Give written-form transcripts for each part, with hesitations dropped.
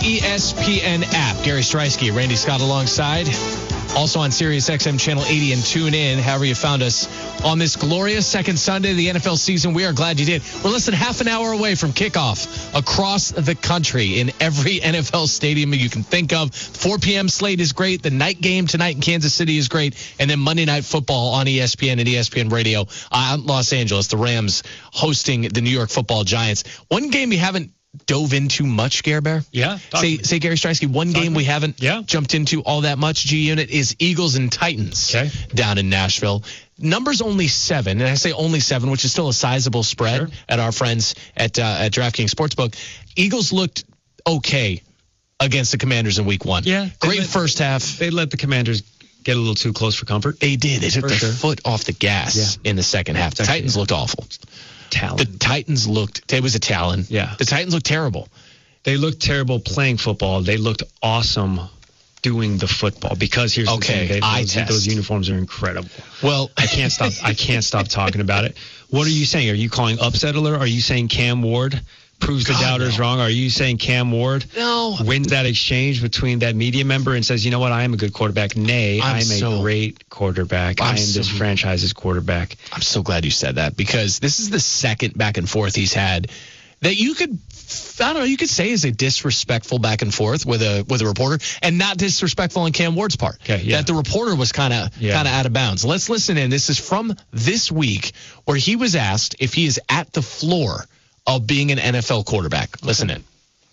ESPN app. Gary Striewski, Randy Scott alongside. Also on Sirius XM Channel 80 and tune in, however you found us on this glorious second Sunday of the NFL season. We are glad you did. We're less than half an hour away from kickoff across the country in every NFL stadium you can think of. 4 p.m. slate is great. The night game tonight in Kansas City is great. And then Monday Night Football on ESPN and ESPN Radio out in Los Angeles. The Rams hosting the New York Football Giants. One game we haven't dove into much, Gare Bear? Yeah. Say Gary Striewski, one game we haven't jumped into all that much, G-Unit, is Eagles and Titans down in Nashville. Number's only 7, and I say only 7, which is still a sizable spread at our friends at DraftKings Sportsbook. Eagles looked okay against the Commanders in week 1. Yeah. Great first half. They let the Commanders get a little too close for comfort. They did. They took their foot off the gas in the second half. The Titans looked awful. The Titans looked, it was a Talon. Yeah. The Titans looked terrible. They looked terrible playing football. They looked awesome doing the football, because here's the thing. Those uniforms are incredible. Well, I can't stop talking about it. What are you saying? Are you calling upset alert? Are you saying Cam Ward proves the doubters wrong? Are you saying Cam Ward wins that exchange between that media member and says, you know what, I am a good quarterback. Nay, I'm a great quarterback. I am this franchise's quarterback. I'm so glad you said that, because this is the second back and forth he's had that you could, I don't know, you could say is a disrespectful back and forth with a reporter, and not disrespectful on Cam Ward's part. That the reporter was kind of out of bounds. Let's listen in. This is from this week, where he was asked if he is at the floor of being an NFL quarterback. Listen in.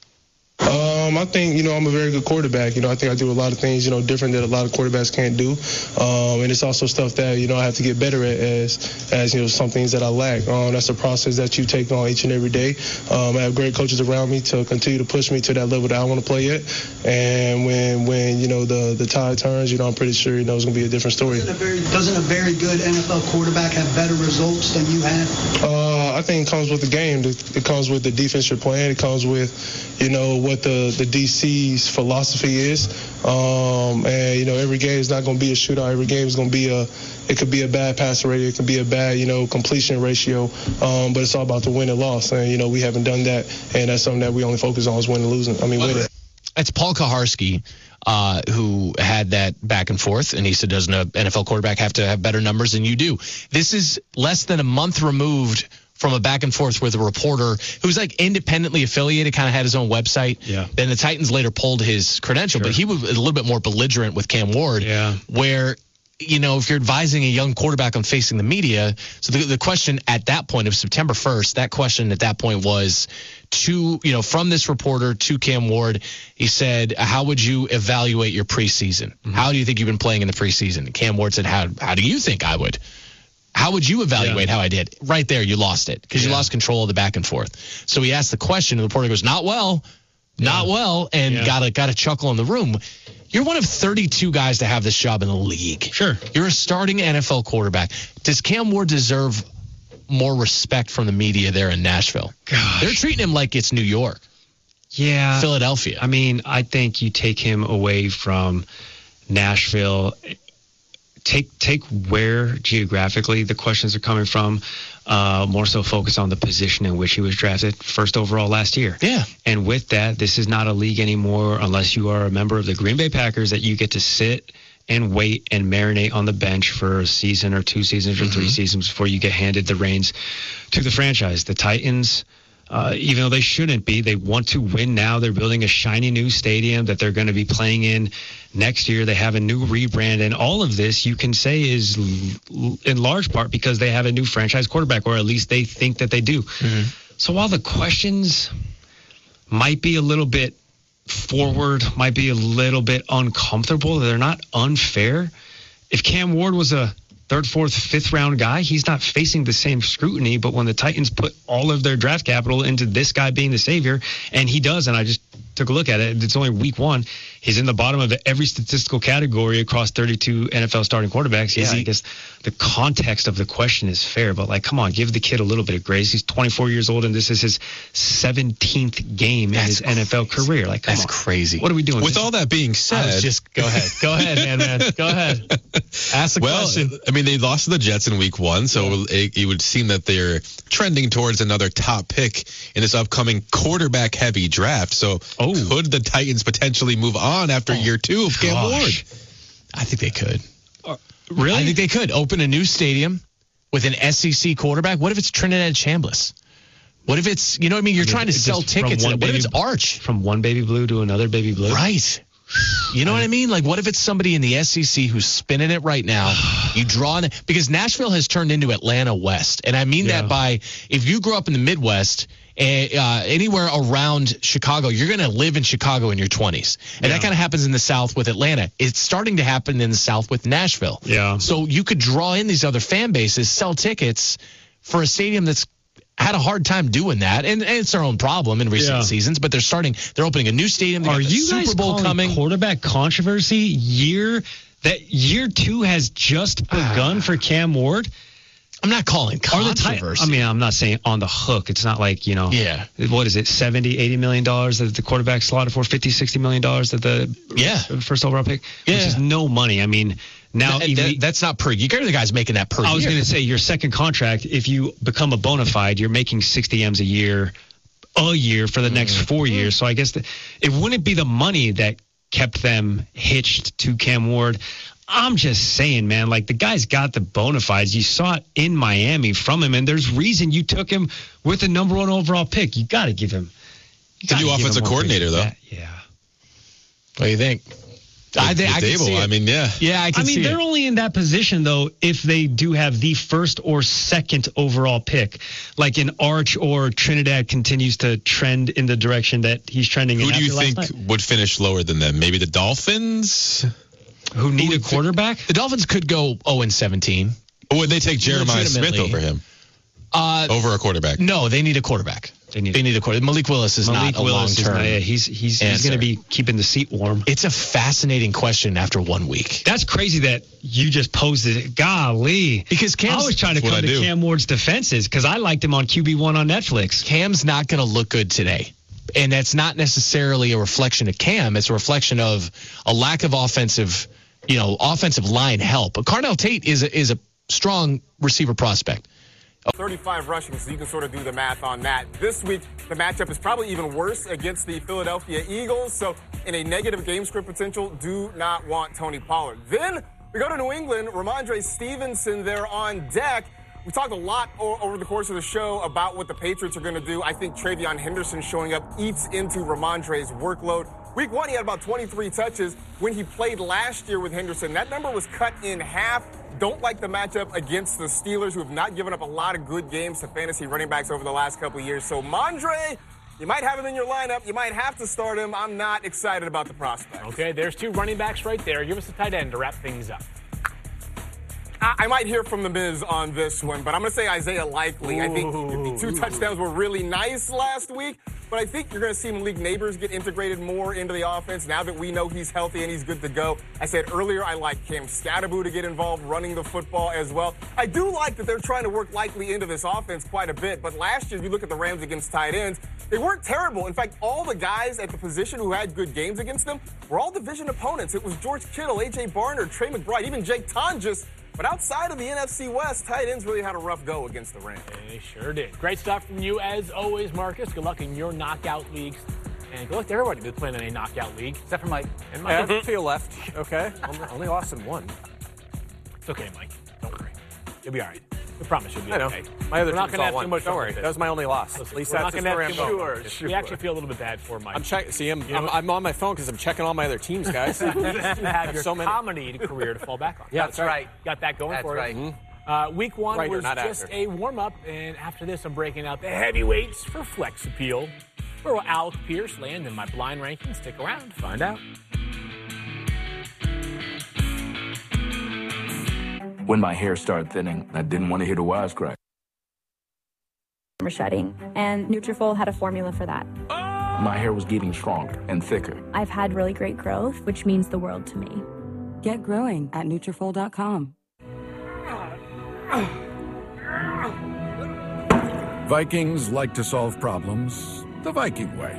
I think, I'm a very good quarterback. I think I do a lot of things, different that a lot of quarterbacks can't do. And it's also stuff that, I have to get better at as some things that I lack. That's a process that you take on each and every day. I have great coaches around me to continue to push me to that level that I want to play at. And when the tide turns, I'm pretty sure, it's going to be a different story. Doesn't a very good NFL quarterback have better results than you had? I think it comes with the game. It comes with the defense you're playing. It comes with, what the DC's philosophy is. And, every game is not going to be a shootout. Every game is going to be it could be a bad passer rating. It could be a bad, completion ratio. But it's all about the win and loss. And, we haven't done that. And that's something that we only focus on is winning and losing. Winning. It's Paul Kaharski, who had that back and forth, and he said, doesn't an NFL quarterback have to have better numbers than you do? This is less than a month removed from a back and forth with a reporter who's like independently affiliated, kind of had his own website. Yeah. Then the Titans later pulled his credential, but he was a little bit more belligerent with Cam Ward, where, if you're advising a young quarterback on facing the media, so the question at that point of September 1st, that question at that point was from this reporter to Cam Ward. He said, how would you evaluate your preseason? Mm-hmm. How do you think you've been playing in the preseason? And Cam Ward said, how do you think I would? How would you evaluate how I did? Right there, you lost it, because you lost control of the back and forth. So he asked the question, and the reporter goes, not well, and got a chuckle in the room. You're one of 32 guys to have this job in the league. Sure. You're a starting NFL quarterback. Does Cam Ward deserve more respect from the media there in Nashville? Gosh. They're treating him like it's New York. Yeah. Philadelphia. I think you take him away from Nashville. Take where geographically the questions are coming from, more so focus on the position in which he was drafted first overall last year. Yeah. And with that, this is not a league anymore, unless you are a member of the Green Bay Packers, that you get to sit and wait and marinate on the bench for a season or 2 seasons or 3 seasons before you get handed the reins to the franchise. The Titans, even though they shouldn't be, they want to win now. They're building a shiny new stadium that they're going to be playing in next year. They have a new rebrand, and all of this you can say is in large part because they have a new franchise quarterback, or at least they think that they do. Mm-hmm. So while the questions might be a little bit forward, might be a little bit uncomfortable, they're not unfair. If Cam Ward was a 3rd, 4th, 5th round guy, he's not facing the same scrutiny. But when the Titans put all of their draft capital into this guy being the savior, and he does, and I just took a look at it, it's only week 1, he's in the bottom of every statistical category across 32 NFL starting quarterbacks. Yeah, I guess the context of the question is fair, but like, come on, give the kid a little bit of grace. He's 24 years old, and this is his 17th game in his NFL career. Like, come on. That's crazy. What are we doing? With all that being said, go ahead, man. Go ahead. Ask the question. I mean, they lost to the Jets in week 1, so it would seem that they're trending towards another top pick in this upcoming quarterback-heavy draft. So could the Titans potentially move on after year 2 of Cam Ward? I think they could. Really? I think they could open a new stadium with an SEC quarterback. What if it's Trinidad Chambliss? What if it's, you know what I mean? You're trying to sell tickets. What if it's Arch? From one baby blue to another baby blue? Right. You know what I mean? Like, what if it's somebody in the SEC who's spinning it right now? You draw on it because Nashville has turned into Atlanta West. And I mean that by, if you grew up in the Midwest, anywhere around Chicago, you're going to live in Chicago in your 20s. And that kind of happens in the South with Atlanta. It's starting to happen in the South with Nashville. Yeah. So you could draw in these other fan bases, sell tickets for a stadium that's had a hard time doing that, and it's their own problem in recent seasons. But they're opening a new stadium. Are you Super guys Bowl coming? Quarterback controversy year 2 has just begun for Cam Ward? I'm not calling controversy. I'm not saying on the hook. It's not like, what is it, $70-80 million that the quarterback slotted for, $50-60 million that the first overall pick, which is no money. I mean, now that's not per. You get the guys making that per year. I was going to say your second contract, if you become a bona fide, you're making 60 M's a year for the next 4 years. So I guess it wouldn't be the money that kept them hitched to Cam Ward. I'm just saying, man, like the guy's got the bona fides. You saw it in Miami from him, and there's reason you took him with the number 1 overall pick. You got to give him. The new offensive coordinator, though. Yeah. What do you think? I can see it. I mean, I can see it. They're only in that position, though, if they do have the first or second overall pick. Like in Arch or Trinidad continues to trend in the direction that he's trending in. Who do you think would finish lower than them? Maybe the Dolphins? Who need a quarterback? The Dolphins could go 0-17. Or would they take Jeremiah Smith over him? Over a quarterback? No, they need a quarterback. They need a quarterback. Malik Willis is not a long-term. He's going to be keeping the seat warm. It's a fascinating question after 1 week. That's crazy that you just posed it. Golly. Because I was trying to come to Cam Ward's defenses because I liked him on QB1 on Netflix. Cam's not going to look good today. And that's not necessarily a reflection of Cam. It's a reflection of a lack of offensive line help. But Carnell Tate is a strong receiver prospect. 35 rushing, so you can sort of do the math on that. This week, the matchup is probably even worse against the Philadelphia Eagles. So in a negative game script potential, do not want Tony Pollard. Then we go to New England. Ramondre Stevenson there on deck. We talked a lot over the course of the show about what the Patriots are going to do. I think Travion Henderson showing up eats into Ramondre's workload. Week 1, he had about 23 touches. When he played last year with Henderson, that number was cut in half. Don't like the matchup against the Steelers, who have not given up a lot of good games to fantasy running backs over the last couple of years. So Mondre, you might have him in your lineup. You might have to start him. I'm not excited about the prospect. Okay, there's 2 running backs right there. Give us a tight end to wrap things up. I might hear from the Miz on this one, but I'm going to say Isaiah Likely. I think the 2 touchdowns were really nice last week, but I think you're going to see Malik Neighbors get integrated more into the offense now that we know he's healthy and he's good to go. I said earlier I like Cam Scatterbo to get involved running the football as well. I do like that they're trying to work Likely into this offense quite a bit, but last year, if you look at the Rams against tight ends, they weren't terrible. In fact, all the guys at the position who had good games against them were all division opponents. It was George Kittle, A.J. Barner, Trey McBride, even Jake Tonjes. But outside of the NFC West, tight ends really had a rough go against the Rams. They sure did. Great stuff from you, as always, Marcus. Good luck in your knockout leagues. And good luck to everybody that's playing in a knockout league, except for Mike. And Mike. I feel left, okay? Only lost in 1. It's okay, Mike. Don't worry. You'll be all right. I promise you'll be I know. okay. My other We're not team's going to all have too won. much. Don't worry. That was my only loss. Listen, At least we're that's not going to have too much. Sure. We actually feel a little bit bad for Mike. I'm on my phone because I'm checking all my other teams, guys. You have your so many. comedy career to fall back on. Yeah, that's right. Got that going for you. Mm-hmm. Week 1 was just a warm-up, and after this, I'm breaking out the heavyweights for Flex Appeal. Where will Alec Pierce land in my blind ranking? Stick around to find out. When my hair started thinning, I didn't want to hear the wisecrack. Shedding, and Nutrafol had a formula for that. my hair was getting stronger and thicker. I've had really great growth, which means the world to me. Get growing at Nutrafol.com. Vikings like to solve problems the Viking way.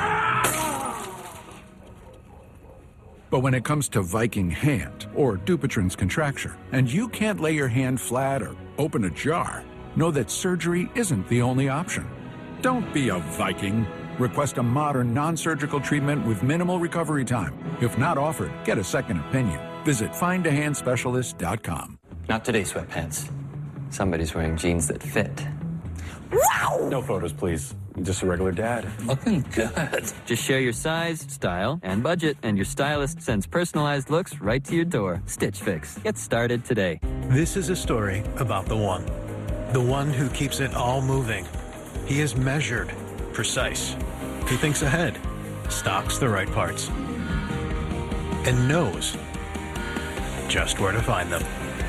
But when it comes to Viking hand, or Dupuytren's contracture, and you can't lay your hand flat or open a jar, know that surgery isn't the only option. Don't be a Viking. Request a modern, non-surgical treatment with minimal recovery time. If not offered, get a second opinion. Visit findahandspecialist.com. Not today, sweatpants. Somebody's wearing jeans that fit. Wow! No photos, please. I'm just a regular dad. Looking good. Just share your size, style, and budget, and your stylist sends personalized looks right to your door. Stitch Fix. Get started today. This is a story about the one who keeps it all moving. He is measured, precise. He thinks ahead, stocks the right parts, and knows just where to find them.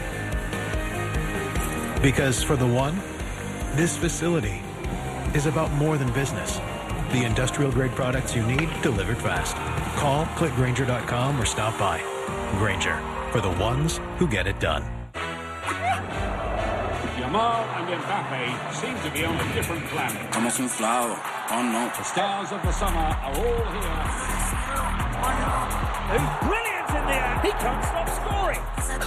Because for the one, this facility is about more than business. The industrial-grade products you need delivered fast. Call, click Grainger.com, or stop by. Grainger, for the ones who get it done. Yamal and Mbappe seem to be on a different planet. Estamos inflados. Oh no. The stars of the summer are all here. He's brilliant in the air. He can't stop scoring.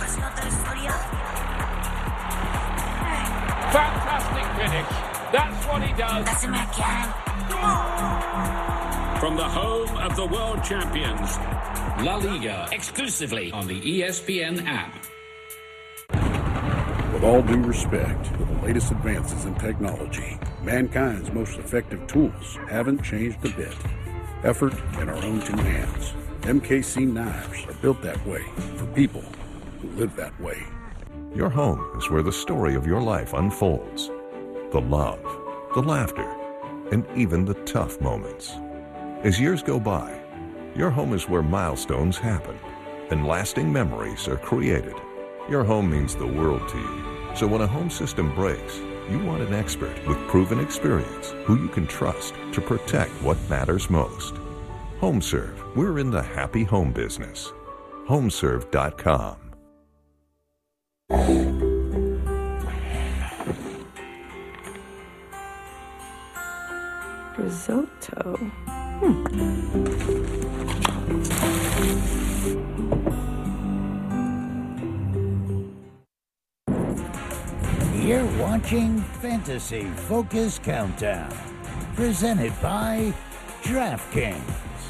Fantastic finish. That's what he does. From the home of the world champions, La Liga, exclusively on the ESPN app. With all due respect to the latest advances in technology, mankind's most effective tools haven't changed a bit. Effort in our own two hands. MKC knives are built that way for people who live that way. Your home is where the story of your life unfolds. The love, the laughter, and even the tough moments. As years go by, your home is where milestones happen and lasting memories are created. Your home means the world to you. So when a home system breaks, you want an expert with proven experience who you can trust to protect what matters most. HomeServe, we're in the happy home business. HomeServe.com. Risotto. You're watching Fantasy Focus Countdown, presented by DraftKings.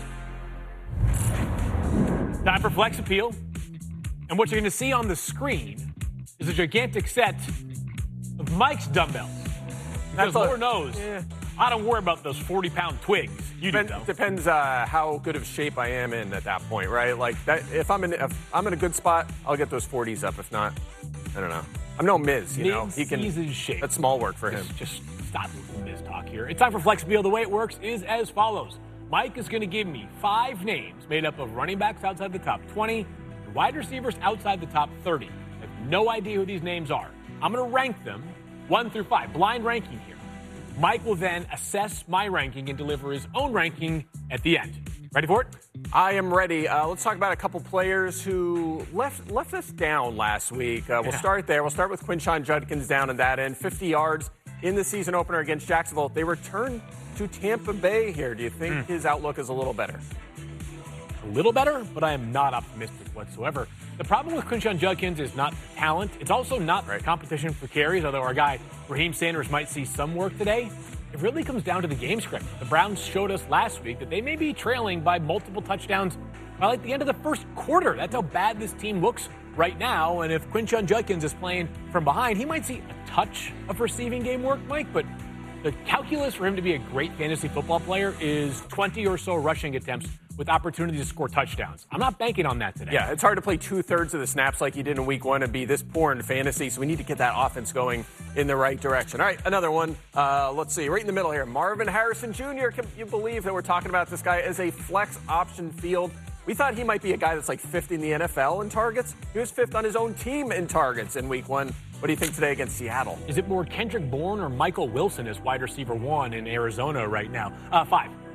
Time for Flex Appeal. And what you're going to see on the screen is a gigantic set of Mike's dumbbells. Because Lord knows, I don't worry about those 40-pound twigs. You do, though. Depends how good of shape I am in at that point, right? Like that, if I'm in a good spot, I'll get those 40s up. If not, I don't know. I'm no Miz, you know. He can. Shape. That's small work for him. Just stop with Miz talk here. It's time for Flex Appeal. The way it works is as follows. Mike is going to give me 5 names made up of running backs outside the top 20 and wide receivers outside the top 30. I have no idea who these names are. I'm going to rank them 1 through 5. Blind ranking here. Mike will then assess my ranking and deliver his own ranking at the end. Ready for it? I am ready. Let's talk about a couple players who left us down last week. We'll start there. We'll start with Quinshon Judkins down at that end. 50 yards in the season opener against Jacksonville. They return to Tampa Bay here. Do you think his outlook is a little better? A little better, but I am not optimistic whatsoever. The problem with Quinshon Judkins is not talent. It's also not competition for carries, although our guy Raheem Sanders might see some work today. It really comes down to the game script. The Browns showed us last week that they may be trailing by multiple touchdowns by like the end of the first quarter. That's how bad this team looks right now. And if Quinshon Judkins is playing from behind, he might see a touch of receiving game work, Mike, but the calculus for him to be a great fantasy football player is 20 or so rushing attempts with opportunity to score touchdowns. I'm not banking on that today. Yeah, it's hard to play 2/3 of the snaps like you did in week 1 and be this poor in fantasy, so we need to get that offense going in the right direction. All right, another one. Let's see, right in the middle here. Marvin Harrison Jr. Can you believe that we're talking about this guy as a flex option field? We thought he might be a guy that's like 5th in the NFL in targets. He was 5th on his own team in targets in week 1. What do you think today against Seattle? Is it more Kendrick Bourne or Michael Wilson as wide receiver 1 in Arizona right now? 5.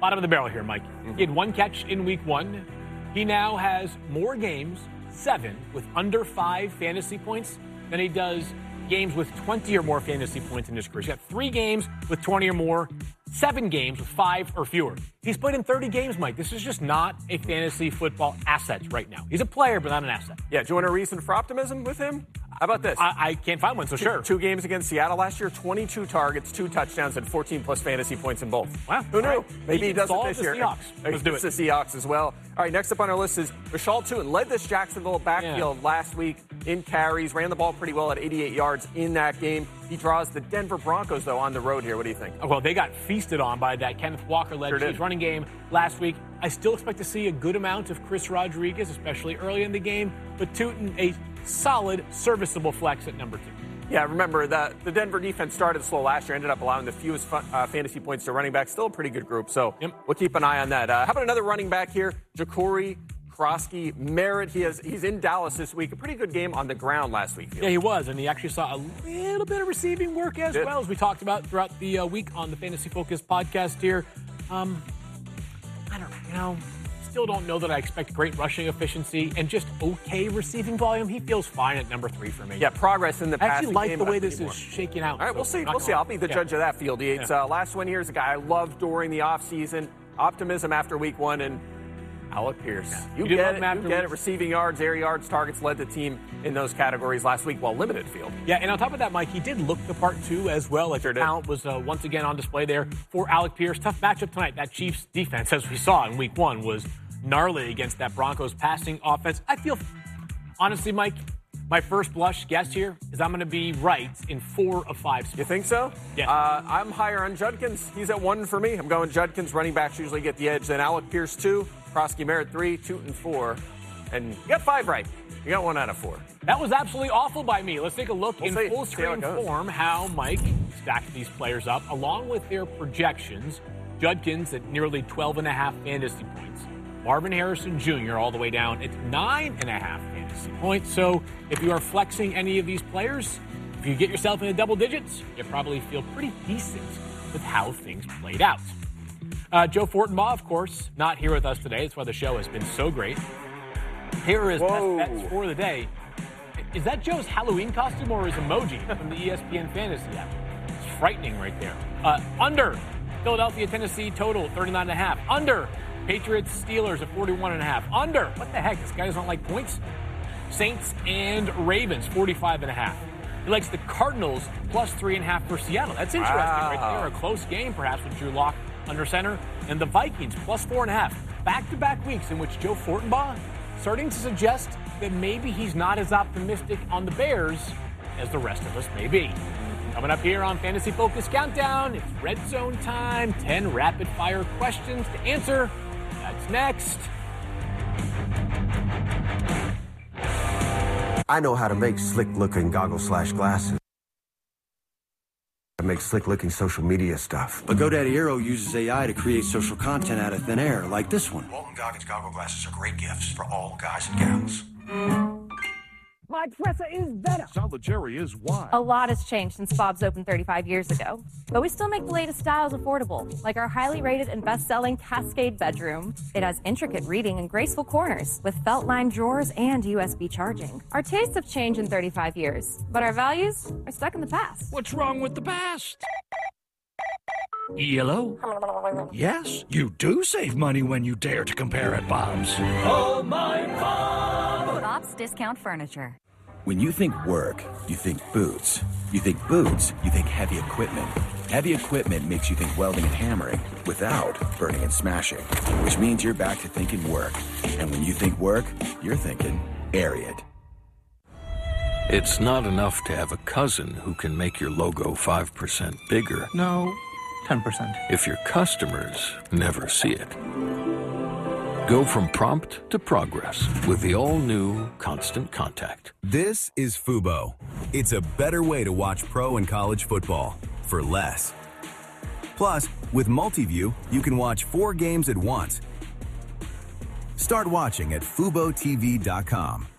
bottom of the barrel here, Mike. He had 1 catch in week 1. He now has more games, 7, with under 5 fantasy points than he does games with 20 or more fantasy points in his career. He's got 3 games with 20 or more, 7 games with 5 or fewer. He's played in 30 games, Mike. This is just not a fantasy football asset right now. He's a player, but not an asset. Yeah, do you want a reason for optimism with him? How about this? I can't find one, so sure. 2 games against Seattle last year, 22 targets, 2 touchdowns, and 14-plus fantasy points in both. Wow. Who knew? Right. Maybe he does it this year. Seahawks. Let's do it. It's the Seahawks as well. All right, next up on our list is Rashal Tootin. Led this Jacksonville backfield last week in carries. Ran the ball pretty well at 88 yards in that game. He draws the Denver Broncos, though, on the road here. What do you think? Well, they got feasted on by that Kenneth Walker-led Chiefs running game last week. I still expect to see a good amount of Chris Rodriguez, especially early in the game. But Tootin, a solid, serviceable flex at number 2. Yeah, remember that the Denver defense started slow last year, ended up allowing the fewest fantasy points to running backs. Still a pretty good group, so we'll keep an eye on that. How about another running back here, Ja'Cory Krosky Merritt? He's in Dallas this week. A pretty good game on the ground last week. Yeah, he was, and he actually saw a little bit of receiving work as well, as we talked about throughout the week on the Fantasy Focus podcast here. I still don't know that I expect great rushing efficiency and just okay receiving volume. He feels fine at number 3 for me. Yeah, progress in the passing game. I actually like the way this is shaking out. All right, we'll see. I'll be the judge of that, Field Yates. Last one here is a guy I loved during the offseason. Optimism after week 1, and Alec Pierce. You get it. Receiving yards, air yards, targets led the team in those categories last week while limited field. Yeah, and on top of that, Mike, he did look the part too as well. Like the talent was once again on display there for Alec Pierce. Tough matchup tonight. That Chiefs defense, as we saw in week 1, was gnarly against that Broncos passing offense. I feel, honestly, Mike, my first blush guess here is I'm going to be right in 4 of 5 spots. You think so? Yeah. I'm higher on Judkins. He's at 1 for me. I'm going Judkins. Running backs usually get the edge. Then Alec Pierce 2, Krosky Merritt 3, Tootin 4. And you got 5 right. You got 1 out of 4. That was absolutely awful by me. Let's take a look in full screen form how Mike stacked these players up along with their projections. Judkins at nearly 12.5 fantasy points. Marvin Harrison Jr. all the way down at 9.5 fantasy points. So if you are flexing any of these players, if you get yourself into double digits, you probably feel pretty decent with how things played out. Joe Fortenbaugh, of course, not here with us today. That's why the show has been so great. Here are his best bets for the day. Is that Joe's Halloween costume or his emoji from the ESPN Fantasy app? It's frightening right there. Under Philadelphia, Tennessee total 39.5. Under Patriots, Steelers at 41.5. Under, what the heck? This guy doesn't like points. Saints and Ravens, 45.5. He likes the Cardinals plus 3.5 for Seattle. That's interesting right there. A close game, perhaps, with Drew Lock under center. And the Vikings plus 4.5. Back-to-back weeks in which Joe Fortenbaugh starting to suggest that maybe he's not as optimistic on the Bears as the rest of us may be. Coming up here on Fantasy Focus Countdown, it's Red Zone time. 10 rapid-fire questions to answer. That's next. I know how to make slick-looking goggles/glasses. I make slick-looking social media stuff. But GoDaddy Aero uses AI to create social content out of thin air, like this one. Walton Goggins goggle glasses are great gifts for all guys and gals. My dresser is better. Solitary is why. A lot has changed since Bob's opened 35 years ago. But we still make the latest styles affordable, like our highly rated and best-selling Cascade bedroom. It has intricate reading and graceful corners, with felt-lined drawers and USB charging. Our tastes have changed in 35 years, but our values are stuck in the past. What's wrong with the past? Hello? Yes, you do save money when you dare to compare at Bob's. Oh, my Bob! Bob's Discount Furniture. When you think work, you think boots. You think boots, you think heavy equipment. Heavy equipment makes you think welding and hammering without burning and smashing, which means you're back to thinking work. And when you think work, you're thinking Ariat. It's not enough to have a cousin who can make your logo 5% bigger. No, 10%. If your customers never see it. Go from prompt to progress with the all-new Constant Contact. This is Fubo. It's a better way to watch pro and college football for less. Plus, with Multiview, you can watch 4 games at once. Start watching at FuboTV.com.